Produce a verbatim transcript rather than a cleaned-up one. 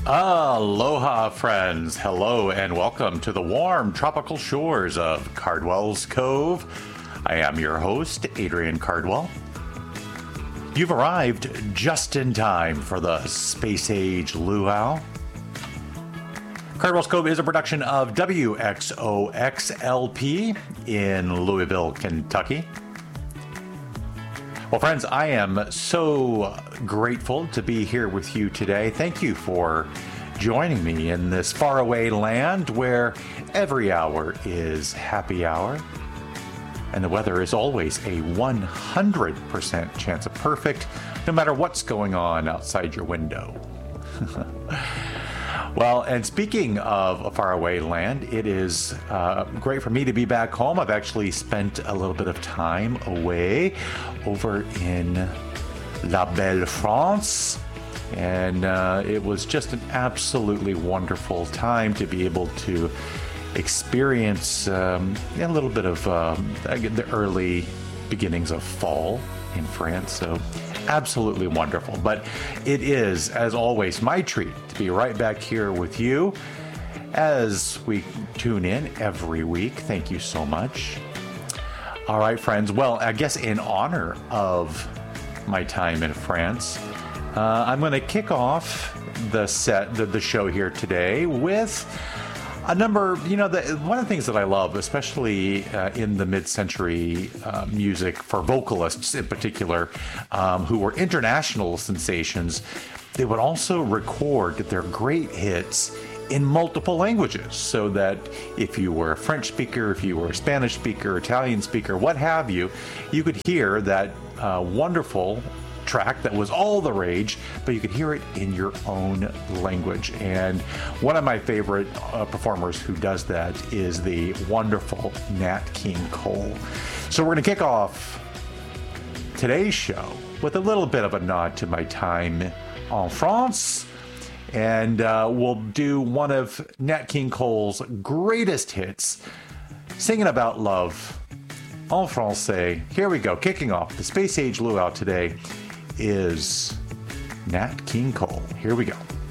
Aloha, friends. Hello and welcome to the warm tropical shores of Cardwell's Cove. I am your host, Adrian Cardwell. You've arrived just in time for the Space Age Luau. Cardwell's Cove is a production of W X O X L P in Louisville, Kentucky. Well, friends, I am so grateful to be here with you today. Thank you for joining me in this faraway land where every hour is happy hour. And the weather is always a one hundred percent chance of perfect, no matter what's going on outside your window. Well, and speaking of a faraway land, it is uh, great for me to be back home. I've actually spent a little bit of time away over in La Belle France. And uh, it was just an absolutely wonderful time to be able to experience um, a little bit of um, the early beginnings of fall in France. So absolutely wonderful. But it is, as always, my treat to be right back here with you as we tune in every week. Thank you so much. All right, friends. Well, I guess in honor of my time in France, uh, I'm going to kick off the set, the, the show here today with a number, you know, the, one of the things that I love, especially uh, in the mid-century uh, music for vocalists in particular, um, who were international sensations, they would also record their great hits in multiple languages, so that if you were a French speaker, if you were a Spanish speaker, Italian speaker, what have you, you could hear that uh, wonderful track that was all the rage, but you could hear it in your own language. And one of my favorite uh, performers who does that is the wonderful Nat King Cole. So we're going to kick off today's show with a little bit of a nod to my time en France, and uh, we'll do one of Nat King Cole's greatest hits, singing about love en français. Here we go, kicking off the Space Age Luau today is Nat King Cole. Here we go.